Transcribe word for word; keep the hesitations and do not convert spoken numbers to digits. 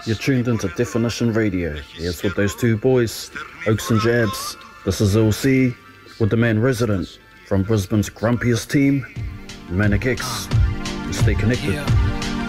You're tuned into Definition Radio. Yes, with those two boys, Oaks and Jabs. This is L C with the man resident from Brisbane's grumpiest team, Manic X. Stay connected. Yeah.